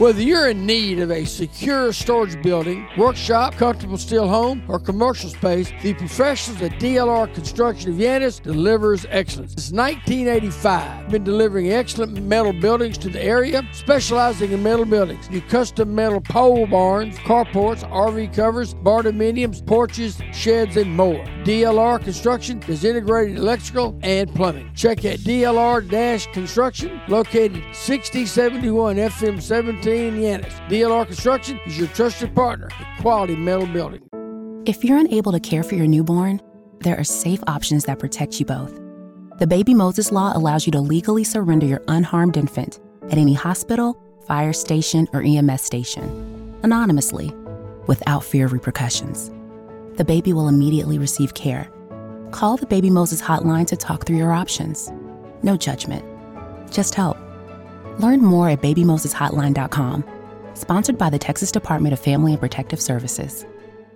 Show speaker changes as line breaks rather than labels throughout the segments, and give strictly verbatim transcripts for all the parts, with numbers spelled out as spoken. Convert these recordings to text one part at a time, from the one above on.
Whether you're in need of a secure storage building, workshop, comfortable steel home, or commercial space, the professionals at D L R Construction of Yannis delivers excellence. Since nineteen eighty-five, been delivering excellent metal buildings to the area, specializing in metal buildings. New custom metal pole barns, carports, R V covers, barndominiums, porches, sheds, and more. D L R Construction is integrated electrical and plumbing. Check out D L R Construction, located sixty seventy-one F M seventeen Yannis. D L R Construction is your trusted partner in quality metal building.
If you're unable to care for your newborn, there are safe options that protect you both. The Baby Moses Law allows you to legally surrender your unharmed infant at any hospital, fire station, or E M S station, anonymously, without fear of repercussions. The baby will immediately receive care. Call the Baby Moses hotline to talk through your options. No judgment, just help. Learn more at baby moses hotline dot com. Sponsored by the Texas Department of Family and Protective Services.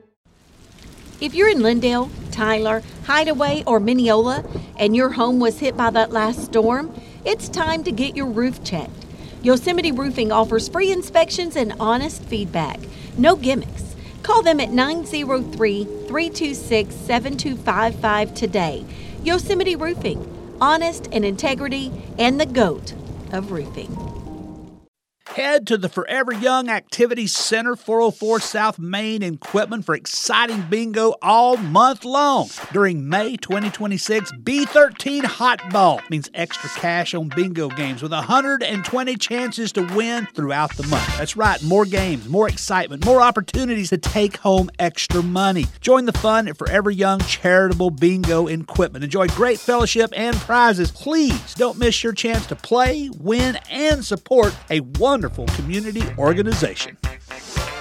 If you're in Lindale, Tyler, Hideaway, or Mineola, and your home was hit by that last storm, it's time to get your roof checked. Yosemite Roofing offers free inspections and honest feedback. No gimmicks. Call them at nine oh three, three two six, seven two five five today. Yosemite Roofing, honest and integrity, and the GOAT of roofing.
Head to the Forever Young Activities Center, four oh four South Main in Quitman for exciting bingo all month long. During May twenty twenty-six, B thirteen Hot Ball means extra cash on bingo games with one hundred twenty chances to win throughout the month. That's right, more games, more excitement, more opportunities to take home extra money. Join the fun at Forever Young Charitable Bingo in Quitman. Enjoy great fellowship and prizes. Please don't miss your chance to play, win, and support a wonderful community organization.